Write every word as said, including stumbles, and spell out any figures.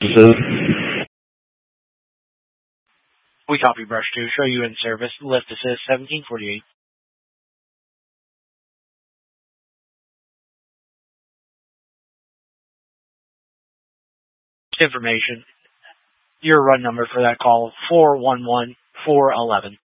Services. We copy brush two. Show you in service. Lift assist seventeen forty-eight. Information. Your run number for that call, four one one four eleven.